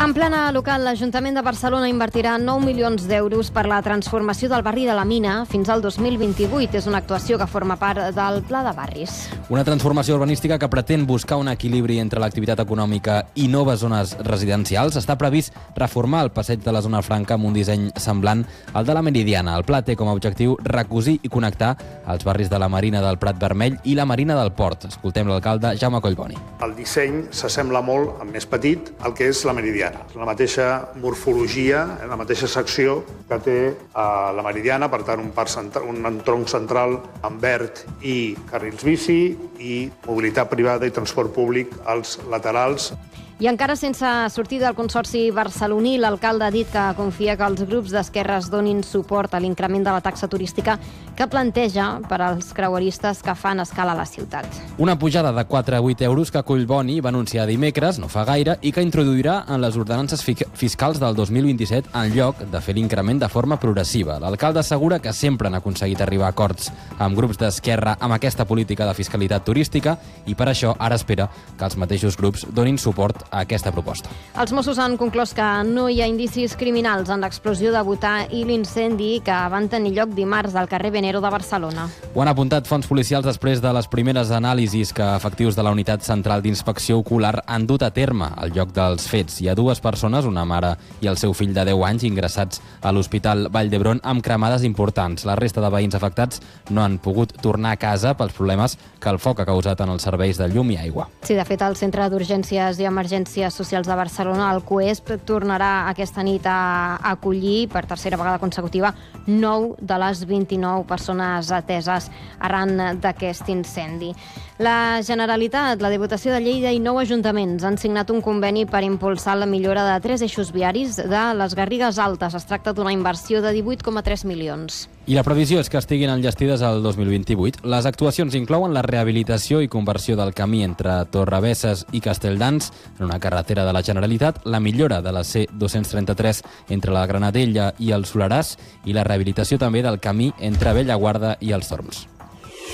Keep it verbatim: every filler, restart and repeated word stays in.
En plana local, l'Ajuntament de Barcelona invertirà nou milions d'euros per la transformació del barri de la Mina fins al dos mil vint-i-vuit. És una actuació que forma part del Pla de Barris. Una transformació urbanística que pretén buscar un equilibri entre l'activitat econòmica i noves zones residencials. Està previst reformar el passeig de la Zona Franca amb un disseny semblant al de la Meridiana. El pla té com a objectiu recosir i connectar els barris de la Marina del Prat Vermell i la Marina del Port. Escoltem l'alcalde Jaume Collboni. El disseny s'assembla molt, amb més petit, al que és la Meridiana. La mateixa morfologia, la mateixa secció que té la Meridiana, per tant un, parc central, un tronc central amb verd i carrils bici i mobilitat privada i transport públic als laterals. I encara sense sortir del Consorci barceloní, l'alcalde ha dit que confia que els grups d'esquerres donin suport a l'increment de la taxa turística que planteja per als creueristes que fan escala a la ciutat. Una pujada de quatre a vuit euros que Collboni va anunciar dimecres, no fa gaire, i que introduirà en les ordenances fiscals del dos mil vint-i-set en lloc de fer l'increment de forma progressiva. L'alcalde assegura que sempre han aconseguit arribar a acords amb grups d'esquerra amb aquesta política de fiscalitat turística i per això ara espera que els mateixos grups donin suport a aquesta proposta. Els Mossos han conclòs que no hi ha indicis criminals en l'explosió de butà i l'incendi que van tenir lloc dimarts al carrer Venero de Barcelona. Ho han apuntat fonts policials després de les primeres anàlisis que efectius de la Unitat Central d'Inspecció Ocular han dut a terme al lloc dels fets. Hi ha dues persones, una mare i el seu fill de deu anys, ingressats a l'Hospital Vall d'Hebron amb cremades importants. La resta de veïns afectats no han pogut tornar a casa pels problemes que el foc ha causat en els serveis de llum i aigua. Sí, de fet, el Centre d'Urgències i Emergències Socials de Barcelona, el CUESP, tornarà aquesta nit a acollir per tercera vegada consecutiva nou de les vint-i-nou persones ateses arran d'aquest incendi. La Generalitat, la Diputació de Lleida i nou ajuntaments han signat un conveni per impulsar la millora de tres eixos viaris de les Garrigues Altes. Es tracta d'una inversió de divuit coma tres milions. I la previsió és que estiguin enllestides el dos mil vint-i-vuit. Les actuacions inclouen la rehabilitació i conversió del camí entre Torrebesses i Castelldans en una carretera de la Generalitat, la millora de la C dos-cents trenta-tres entre la Granadella i el Soleràs i la rehabilitació també del camí entre Bellaguarda i els Torms.